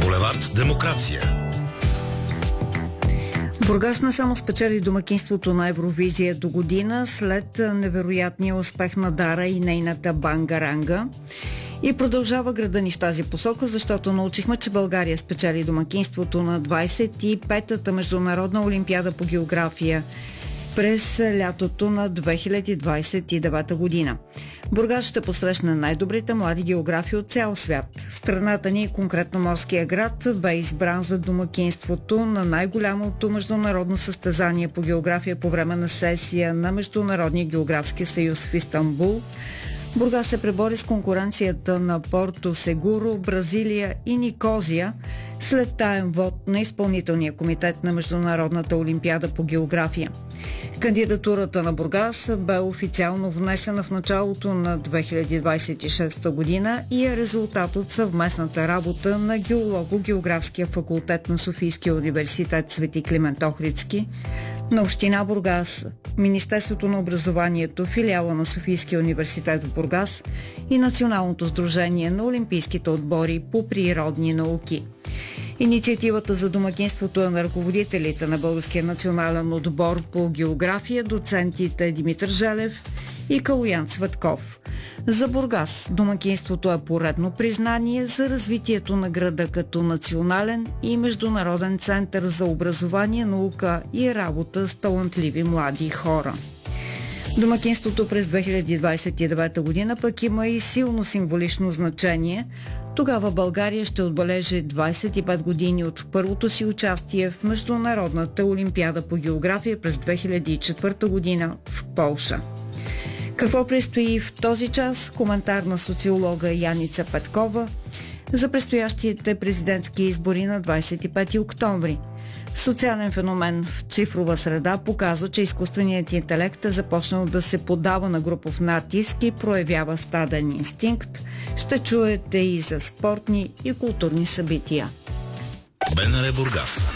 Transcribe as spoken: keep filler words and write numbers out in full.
Булевард Демокрация. Бургас не само спечели домакинството на Евровизия до година след невероятния успех на Дара и нейната Бангаранга. И продължава града ни в тази посока, защото научихме, че България спечели домакинството на двадесет и петата Международна олимпиада по география през лятото на две хиляди двадесет и девета година. Бургас ще посрещне най-добрите млади географи от цял свят. Страната ни, конкретно морския град, бе избран за домакинството на най-голямото международно състезание по география по време на сесия на Международния географски съюз в Истанбул. Бургас се пребори с конкуренцията на Порто Сегуро, Бразилия и Никозия след таен вод на изпълнителния комитет на Международната олимпиада по география. Кандидатурата на Бургас бе официално внесена в началото на две хиляди двадесет и шеста година и е резултат от съвместната работа на геолого-географския факултет на Софийския университет Свети Климент Охридски, на община Бургас, Министерството на образованието, филиала на Софийския университет в Бургас и Националното сдружение на олимпийските отбори по природни науки. Инициативата за домакинството е на ръководителите на Българския национален отбор по география, доцентите Димитър Желев и Калоян Цветков. За Бургас домакинството е поредно признание за развитието на града като национален и международен център за образование, наука и работа с талантливи млади хора. Домакинството през две хиляди двадесет и девета година пък има и силно символично значение. Тогава България ще отбележи двадесет и пет години от първото си участие в Международната олимпиада по география през две хиляди и четвърта година в Полша. Какво предстои в този час? Коментар на социолога Яница Петкова за предстоящите президентски избори на двадесет и пети октомври. Социален феномен в цифрова среда показва, че изкуственият интелект е започнал да се подава на групов натиск и проявява стаден инстинкт. Ще чуете и за спортни и културни събития. БНР Бургас.